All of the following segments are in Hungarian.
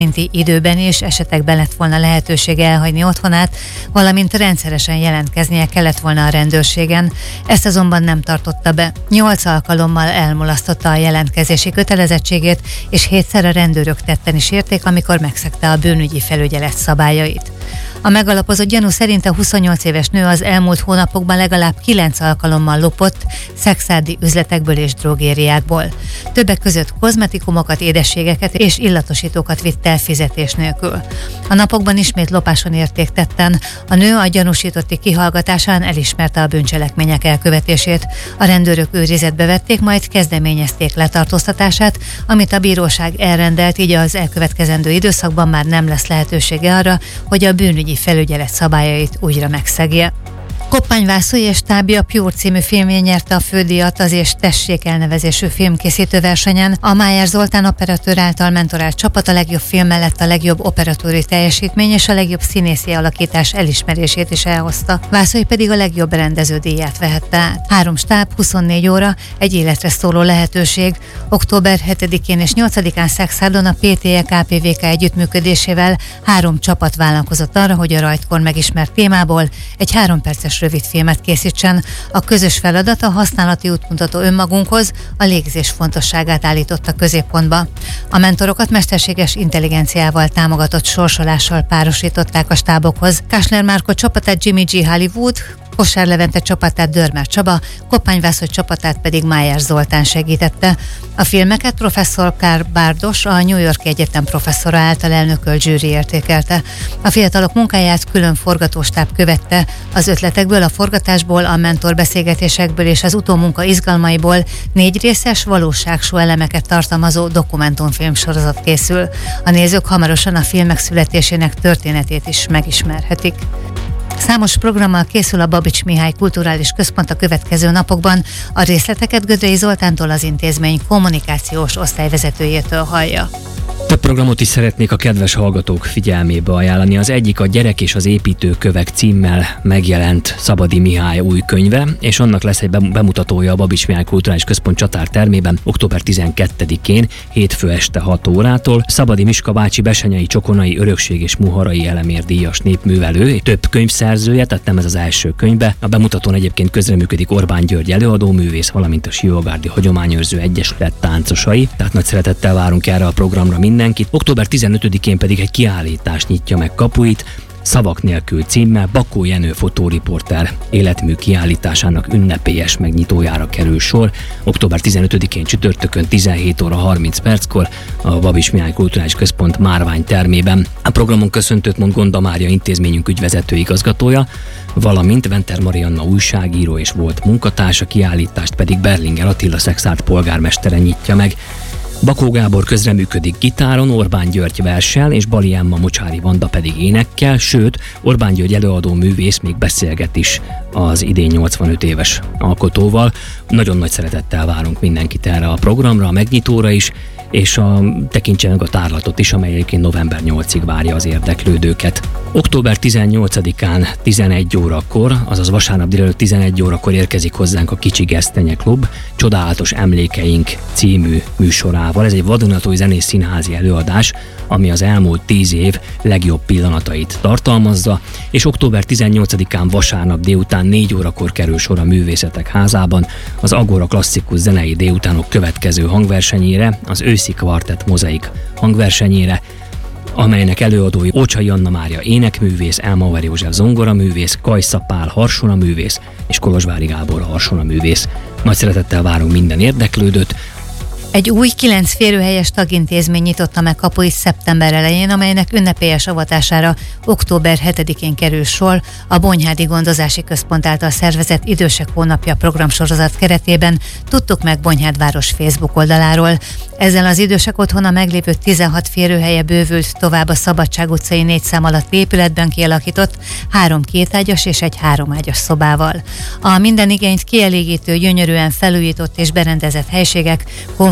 időben és esetekben lett volna lehetősége elhagyni otthonát, valamint rendszeresen jelentkeznie kellett volna a rendőrségen. Ezt azonban nem tartotta be. 8 alkalommal elmulasztotta a jelentkezési kötelezettségét, és 7-szer a rendőrök tetten is érték, amikor megszegte a bűnügyi felügyelet szabályait. A megalapozott gyanú szerint a 28 éves nő az elmúlt hónapokban legalább 9 alkalommal lopott szexárdi üzletekből és drogériákból. Többek között kozmetikumokat, édességeket és illatosítókat vitt el fizetés nélkül. A napokban ismét lopáson érték tetten. A nő a gyanúsítotti kihallgatásán elismerte a bűncselekmények elkövetését. A rendőrök őrizetbe vették, majd kezdeményezték letartóztatását, amit a bíróság elrendelt, így az elkövetkezendő időszakban már nem lesz lehetősége arra, hogy a bűnügyi felügyelet szabályait újra megszegje. Koppány László és tábja Pure című filmjén nyerte a fődíjat az És tessék elnevezésű filmkészítő versenyen. A Májer Zoltán operatőr által mentorált csapat a legjobb film mellett a legjobb operatőri teljesítmény és a legjobb színészi alakítás elismerését is elhozta. László pedig a legjobb rendező díját vehette át. 3 stáb, 24 óra, egy életre szóló lehetőség. Október 7-én és 8-án Szexárdon a PTE KPVK együttműködésével 3 csapat vállalkozott arra, hogy a rajtkor megismert témából egy 3 perces rövidfilmet készítsen. A közös feladat a használati útmutató önmagunkhoz, a légzés fontosságát állította középpontba. A mentorokat mesterséges intelligenciával támogatott sorsolással párosították a stábokhoz. Kásler Márko csapatát Jimmy G. Hollywood, Kosár Levente csapatát Dörmer Csaba, Koppány László csapatát pedig Májer Zoltán segítette. A filmeket professzor Karl Bárdos, a New York Egyetem professzora által elnökölt zsűri értékelte. A fiatalok munkáját külön forgatóstáb követte. Az ötletekből, a forgatásból, a mentorbeszélgetésekből és az utómunka izgalmaiból 4 részes valóságshow elemeket tartalmazó dokumentumfilm sorozat készül. A nézők hamarosan a filmek születésének történetét is megismerhetik. Számos programmal készül a Babits Mihály Kulturális Központ a következő napokban. A részleteket Gödrei Zoltántól, az intézmény kommunikációs osztályvezetőjétől hallja. Több programot is szeretnék a kedves hallgatók figyelmébe ajánlani. Az egyik a Gyerek és az építőkövek címmel megjelent Szabadi Mihály új könyve, és annak lesz egy bemutatója a Babits Mihály Kulturális Központ csatártermében október 12-én, hétfő este 6 órától. Szabadi Miska bácsi besenyei, csokonai, örökség és muharai elemér díjas népművelő, több könyvszerzője, tehát nem ez az első könyve. A bemutatón egyébként közreműködik Orbán György előadóművész, valamint a Sióvárdi Hagyományőrző Egyesület táncosai. Tehát nagy szeretettel várunk erre a programra mindenkit. Október 15-én pedig egy kiállítás nyitja meg kapuit, Szavak nélkül címmel Bakó Jenő fotóriporter életmű kiállításának ünnepélyes megnyitójára kerül sor. Október 15-én csütörtökön 17 óra 30 perckor a Babits Mihály Kulturális Központ márvány termében. A programon köszöntőt mond Gonda Mária intézményünk ügyvezető igazgatója, valamint Venter Marianna újságíró és volt munkatársa, kiállítást pedig Berlinger Attila Szexárd polgármestere nyitja meg. Bakó Gábor közreműködik gitáron, Orbán György verssel és Bali Emma Mocsári Vanda pedig énekkel, sőt, Orbán György előadó művész még beszélget is az idén 85 éves alkotóval. Nagyon nagy szeretettel várunk mindenkit erre a programra, a megnyitóra is, és tekintse meg a tárlatot is, amely egyébként november 8-ig várja az érdeklődőket. Október 18-án 11 órakor, azaz vasárnap délelőtt 11 órakor érkezik hozzánk a Kicsi Gesztenye Klub Csodálatos Emlékeink című műsorával. Ez egy vadonatúj zenés színházi előadás, ami az elmúlt 10 év legjobb pillanatait tartalmazza, és október 18-án vasárnap délután 4 órakor kerül sor a Művészetek Házában az Agora klasszikus zenei délutánok következő hangversenyére, az Őszi Kvartett Mozaik hangversenyére, amelynek előadói Ócsai Anna Mária énekművész, Elmauer József zongoraművész, Kajsza Pál harsonaművész és Kolozsvári Gábor harsonaművész. Nagy szeretettel várunk minden érdeklődőt. Egy új 9 férőhelyes tagintézmény nyitotta meg kapuit szeptember elején, amelynek ünnepélyes avatására október 7-én kerül sor a Bonyhádi Gondozási Központ által szervezett Idősek Hónapja programsorozat keretében, tudtuk meg Bonyhád város Facebook oldaláról. Ezzel az idősek otthona meglévő 16 férőhelye bővült tovább a Szabadság utcai 4 szám alatti épületben kialakított 3 kétágyas és egy 3 ágyas szobával. A minden igényt kielégítő, gyönyörűen felújított és berendezett helységek, komfortos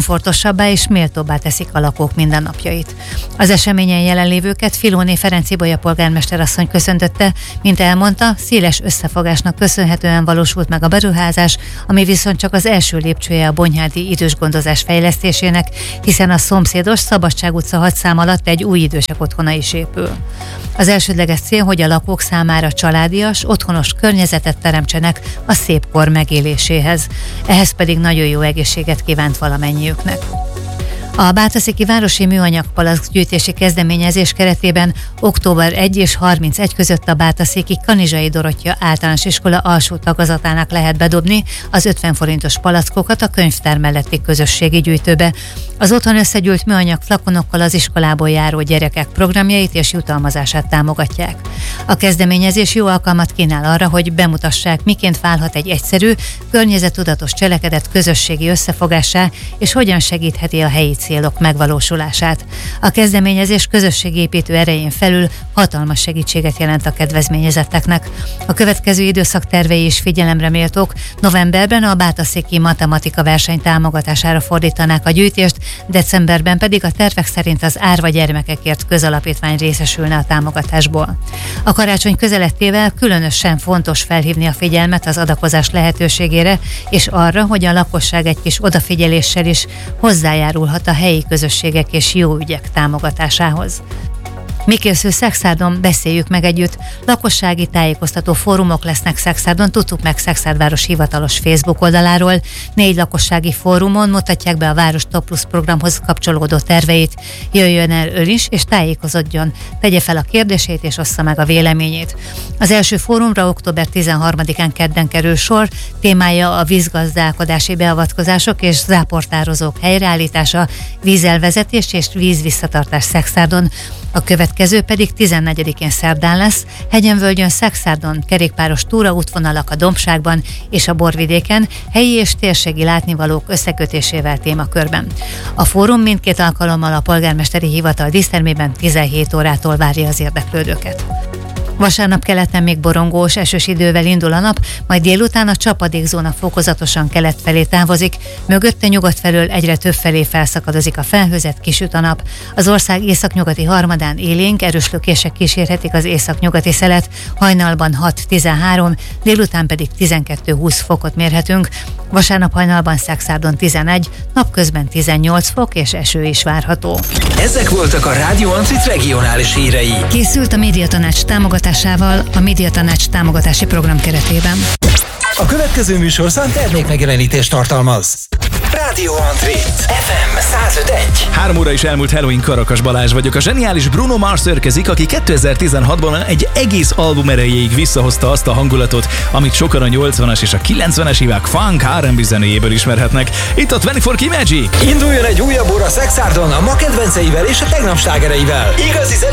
komfortosabbá és méltóbbá teszik a lakók mindennapjait. Az eseményen jelenlévőket Filóné Ferenc Ibolya polgármester asszony köszöntötte, mint elmondta, széles összefogásnak köszönhetően valósult meg a beruházás, ami viszont csak az első lépcsője a bonyhádi idősgondozás fejlesztésének, hiszen a szomszédos Szabadság utca 6 szám alatt egy új idősek otthona is épül. Az elsődleges cél, hogy a lakók számára családias, otthonos környezetet teremtsenek a szép kor megéléséhez. Ehhez pedig nagyon jó egészséget kívánt valamennyiüknek. A Bátaszéki Városi Műanyag Palackgyűjtési Kezdeményezés keretében október 1 és 31 között a Bátaszéki Kanizsai Dorottya Általános Iskola alsó tagozatának lehet bedobni az 50 forintos palackokat a könyvtár melletti közösségi gyűjtőbe. Az otthon összegyűlt műanyag flakonokkal az iskolából járó gyerekek programjait és jutalmazását támogatják. A kezdeményezés jó alkalmat kínál arra, hogy bemutassák, miként válhat egy egyszerű, környezettudatos cselekedet közösségi összefogássá, és hogyan segítheti a helyi célok megvalósulását. A kezdeményezés közösségépítő erején felül hatalmas segítséget jelent a kedvezményezetteknek. A következő időszak tervei is figyelemre méltók. Novemberben a Bátaszéki matematika verseny támogatására fordítanák a gyűjtést, decemberben pedig a tervek szerint az Árva Gyermekekért közalapítvány részesülne a támogatásból. A karácsony közelettével különösen fontos felhívni a figyelmet az adakozás lehetőségére, és arra, hogy a lakosság egy kis odafigyeléssel is hozzájárulhat a helyi közösségek és jó ügyek támogatásához. Mi készül Szexárdon, beszéljük meg együtt. Lakossági tájékoztató fórumok lesznek Szexárdon, tudtuk meg Szexárdváros hivatalos Facebook oldaláról. 4 lakossági fórumon mutatják be a Város Top Plus programhoz kapcsolódó terveit. Jöjjön el ön is, és tájékozódjon. Tegye fel a kérdését, és ossza meg a véleményét. Az első fórumra október 13-án kedden kerül sor, témája a vízgazdálkodási beavatkozások és záportározók helyreállítása, vízelvezetés és vízvisszatartás Szexárdon. A következő pedig 14-én szerdán lesz, Hegyenvölgyön, Szexárdon, kerékpáros túraútvonalak a Dombságban és a Borvidéken, helyi és térségi látnivalók összekötésével témakörben. A fórum mindkét alkalommal a polgármesteri hivatal dísztermében 17 órától várja az érdeklődőket. Vasárnap keleten még borongós, esős idővel indul a nap, majd délután a csapadékzóna fokozatosan kelet felé távozik, mögötte nyugat felől egyre több felé felszakadozik a felhőzet, kisüt a nap. Az ország északnyugati harmadán élénk, erős lökések kísérhetik az északnyugati szelet, hajnalban 6-13, délután pedig 12-20 fokot mérhetünk. Vasárnap hajnalban Szexárdon 11, napközben 18 fok és eső is várható. Ezek voltak a Rádió Ancit regionális hírei. Készült a Médiatanács támogatásával a Médiatanács támogatási program keretében. A következő műsorszám termékmegjelenítést tartalmaz. Rádió Ancit FM 105.1. 3 óra is elmúlt. Halloween, Karakas Balázs vagyok. A zseniális Bruno Mars érkezik, aki 2016-ban egy egész album erejéig visszahozta azt a hangulatot, amit sokan a 80-as és a 90-es évek funk R&B zenéjéből ismerhetnek. Itt a 24 Key Magic. Induljon egy újabb óra Szexárdon a ma kedvenceivel és a tegnap slágereivel. Igazi